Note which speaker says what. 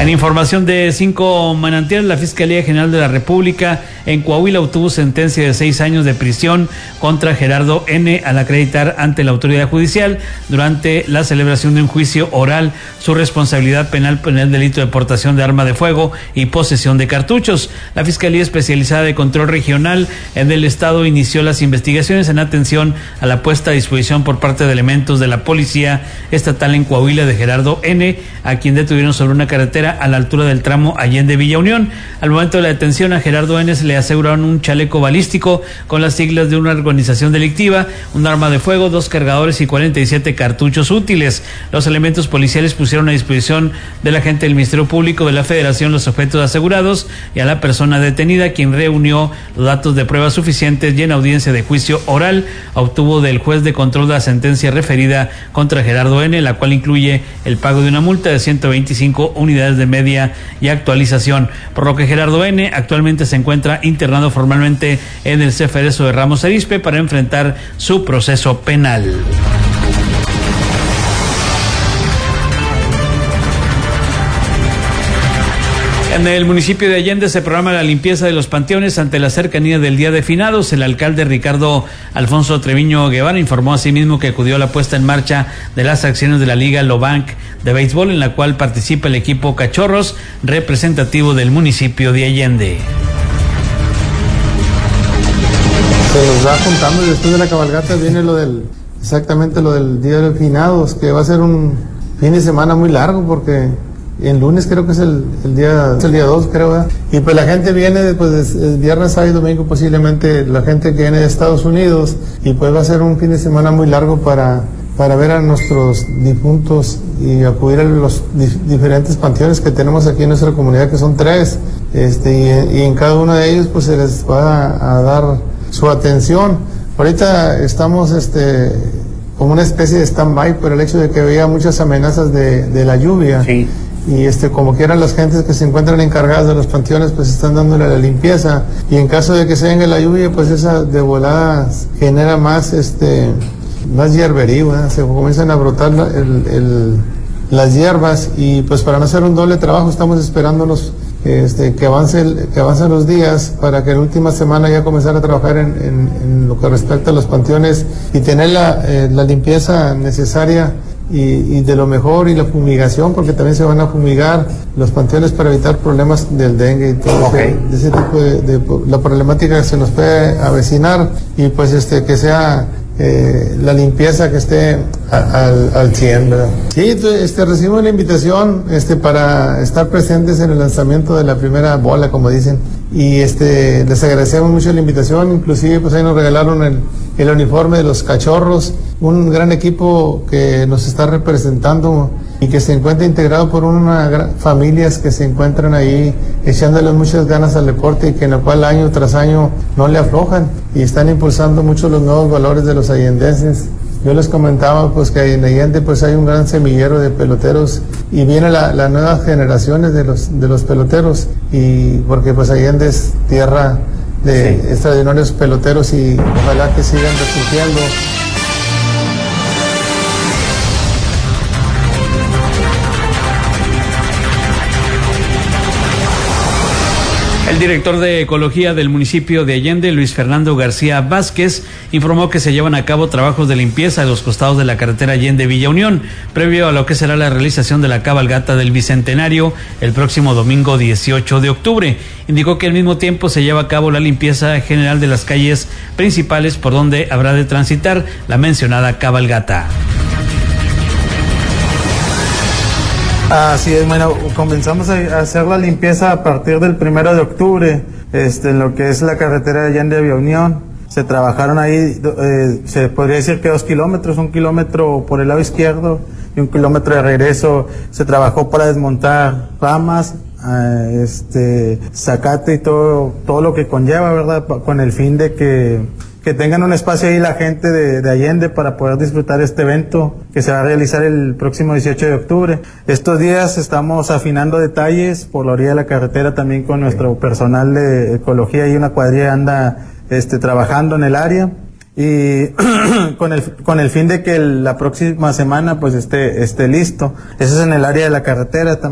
Speaker 1: En información de 5 manantiales, la Fiscalía General de la República en Coahuila obtuvo sentencia de 6 años de prisión contra Gerardo N. al acreditar ante la autoridad judicial durante la celebración de un juicio oral su responsabilidad penal en el delito de portación de arma de fuego y posesión de cartuchos. La Fiscalía Especializada de Control Regional del Estado inició las investigaciones en atención a la puesta a disposición por parte de elementos de la Policía Estatal en Coahuila de Gerardo N., a quien detuvieron sobre una carretera a la altura del tramo Allende Villa Unión. Al momento de la detención a Gerardo N. se le aseguraron un chaleco balístico con las siglas de una organización delictiva, un arma de fuego, 2 cargadores y 47 cartuchos útiles. Los elementos policiales pusieron a disposición del agente del Ministerio Público de la Federación los objetos asegurados y a la persona detenida, quien reunió los datos de pruebas suficientes y en audiencia de juicio oral obtuvo del juez de control de la sentencia referida contra Gerardo N., la cual incluye el pago de una multa de 125 unidades de media y actualización, por lo que Gerardo N. actualmente se encuentra internado formalmente en el CFDSO de Ramos Arizpe para enfrentar su proceso penal. En el municipio de Allende se programa la limpieza de los panteones ante la cercanía del Día de Finados. El alcalde Ricardo Alfonso Treviño Guevara informó asimismo que acudió a la puesta en marcha de las acciones de la Liga Lobank de béisbol, en la cual participa el equipo Cachorros, representativo del municipio de Allende.
Speaker 2: Se nos va juntando y después de la cabalgata viene exactamente lo del Día de Finados, que va a ser un fin de semana muy largo porque el lunes creo que es el día 2, creo, ¿verdad? Y pues la gente viene, pues el viernes, sábado y domingo posiblemente la gente que viene de Estados Unidos, y pues va a ser un fin de semana muy largo para ver a nuestros difuntos y acudir a los diferentes panteones que tenemos aquí en nuestra comunidad, que son 3, y en cada uno de ellos pues se les va a dar su atención. Ahorita estamos como una especie de stand-by por el hecho de que había muchas amenazas de la lluvia. Sí. Y como quieran, las gentes que se encuentran encargadas de los panteones pues están dándole la limpieza, y en caso de que se venga la lluvia pues esa de volada genera más hierbería, se comienzan a brotar las hierbas, y pues para no hacer un doble trabajo estamos esperándonos que avancen los días para que en la última semana ya comenzar a trabajar en lo que respecta a los panteones y tener la limpieza necesaria y de lo mejor, y la fumigación, porque también se van a fumigar los panteones para evitar problemas del dengue y todo ese tipo de la problemática que se nos puede avecinar, y pues que sea la limpieza que esté al 100, ¿verdad? Sí, recibimos la invitación para estar presentes en el lanzamiento de la primera bola, como dicen, y les agradecemos mucho la invitación. Inclusive pues ahí nos regalaron el uniforme de los Cachorros, un gran equipo que nos está representando y que se encuentra integrado por familias que se encuentran ahí echándole muchas ganas al deporte, y que en la cual año tras año no le aflojan y están impulsando mucho los nuevos valores de los allendenses. Yo les comentaba pues que en Allende pues hay un gran semillero de peloteros, y viene las nuevas generaciones de los peloteros, y porque pues Allende es tierra de extraordinarios peloteros, y ojalá que sigan resurgiendo.
Speaker 1: El director de Ecología del municipio de Allende, Luis Fernando García Vázquez, informó que se llevan a cabo trabajos de limpieza a los costados de la carretera Allende Villa Unión, previo a lo que será la realización de la cabalgata del Bicentenario el próximo domingo 18 de octubre. Indicó que al mismo tiempo se lleva a cabo la limpieza general de las calles principales por donde habrá de transitar la mencionada cabalgata.
Speaker 3: Así es, bueno, comenzamos a hacer la limpieza a partir del 1 de octubre, en lo que es la carretera de Allende Villa Unión. Se trabajaron ahí, se podría decir que 2 kilómetros, 1 kilómetro por el lado izquierdo y 1 kilómetro de regreso. Se trabajó para desmontar ramas, zacate y todo lo que conlleva, ¿verdad? Con el fin de que tengan un espacio ahí la gente de Allende para poder disfrutar este evento que se va a realizar el próximo 18 de octubre. Estos días estamos afinando detalles por la orilla de la carretera también con nuestro personal de ecología, y una cuadrilla anda trabajando en el área, y con el fin de que la próxima semana pues esté listo. Eso es en el área de la carretera también.